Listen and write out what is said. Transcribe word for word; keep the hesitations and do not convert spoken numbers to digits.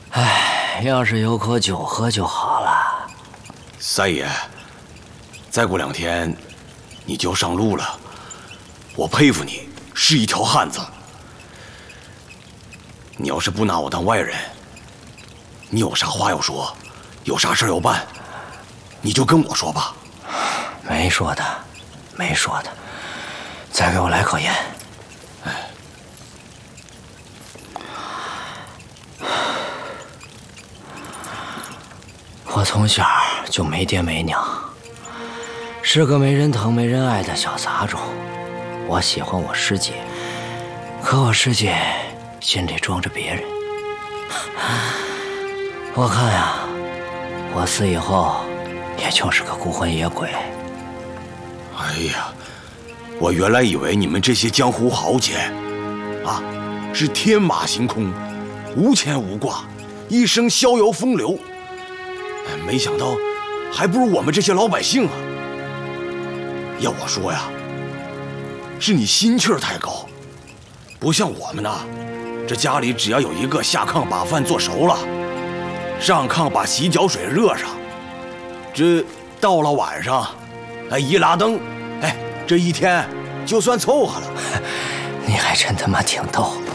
唉，要是有口酒喝就好了。 三爷，再过两天你就上路了，我佩服你，是一条汉子。你要是不拿我当外人，你有啥话要说，有啥事要办，你就跟我说吧。 没说的，没说的。再给我来口烟。 哎， 我从小就没爹没娘，是个没人疼没人爱的小杂种。我喜欢我师姐，可我师姐心里装着别人。我看呀，我死以后也就是个孤魂野鬼。 哎呀，我原来以为你们这些江湖豪杰啊，是天马行空，无牵无挂，一生逍遥风流。哎，没想到还不如我们这些老百姓啊。要我说呀，是你心气儿太高，不像我们呐，这家里只要有一个下炕把饭做熟了，上炕把洗脚水热上，这到了晚上，哎，一拉灯，哎，这一天就算凑合了。 你还真他妈挺逗。